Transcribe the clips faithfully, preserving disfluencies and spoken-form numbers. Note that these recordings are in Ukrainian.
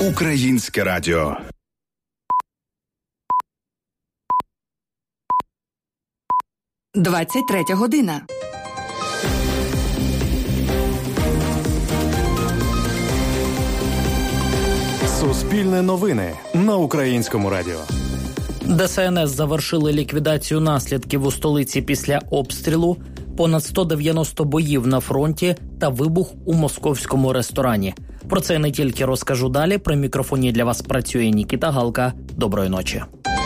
Українське радіо. двадцять третя година. Суспільне новини на Українському радіо. Де Ес Ен Ес завершили ліквідацію наслідків у столиці після обстрілу, понад сто дев'яносто боїв на фронті та вибух у московському ресторані. Про це не тільки розкажу далі. При мікрофоні для вас працює Нікіта Галка. Доброї ночі.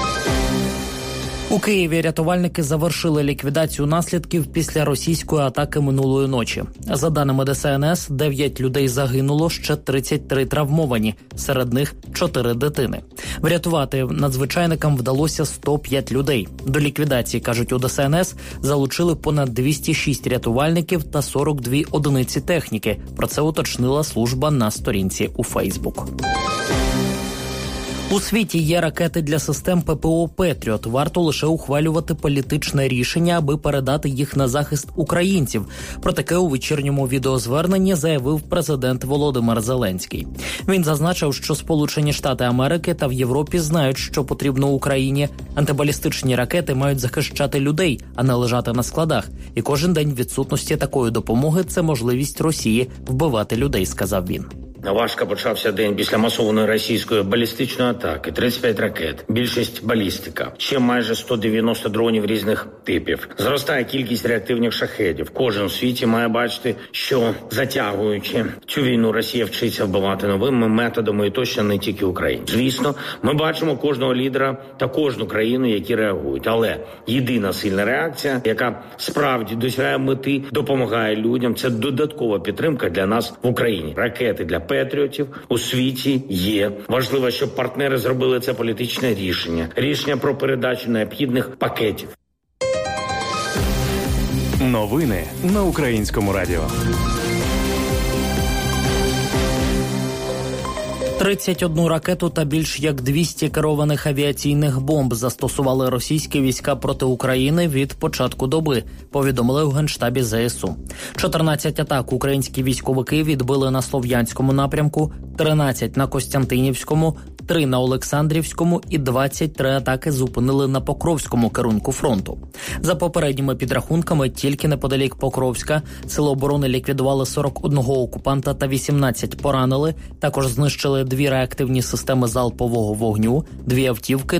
У Києві рятувальники завершили ліквідацію наслідків після російської атаки минулої ночі. За даними Де Ес Ен Ес, дев'ять людей загинуло, ще тридцять три травмовані, серед них чотири дитини. Врятувати надзвичайникам вдалося сто п'ять людей. До ліквідації, кажуть у Де Ес Ен Ес, залучили понад двісті шість рятувальників та сорок дві одиниці техніки. Про це уточнила служба на сторінці у Фейсбук. У світі є ракети для систем Пе Пе О «Петріот». Варто лише ухвалювати політичне рішення, аби передати їх на захист українців. Про таке у вечірньому відеозверненні заявив президент Володимир Зеленський. Він зазначив, що Сполучені Штати Америки та в Європі знають, що потрібно Україні. Антибалістичні ракети мають захищати людей, а не лежати на складах. І кожен день відсутності такої допомоги – це можливість Росії вбивати людей, сказав він. Важко почався день після масованої російської балістичної атаки. тридцять п'ять ракет, більшість балістика, ще майже сто дев'яносто дронів різних типів. Зростає кількість реактивних шахедів. Кожен у світі має бачити, що затягуючи цю війну, Росія вчиться вбивати новими методами і точно не тільки Україну. Звісно, ми бачимо кожного лідера та кожну країну, які реагують. Але єдина сильна реакція, яка справді досягає мети, допомагає людям, це додаткова підтримка для нас в Україні. Ракети для Петріотів у світі є. Важливо, щоб партнери зробили це політичне рішення. Рішення про передачу необхідних пакетів. Новини на Українському радіо. тридцять одну ракету та більш як двісті керованих авіаційних бомб застосували російські війська проти України від початку доби, повідомили у Генштабі Зе Ес У. чотирнадцять атак українські військовики відбили на Слов'янському напрямку, тринадцять на Костянтинівському, три на Олександрівському і двадцять три атаки зупинили на Покровському керунку фронту. За попередніми підрахунками, тільки неподалік Покровська сили оборони ліквідували сорок одного окупанта та вісімнадцять поранили, також знищили дві реактивні системи залпового вогню, дві автівки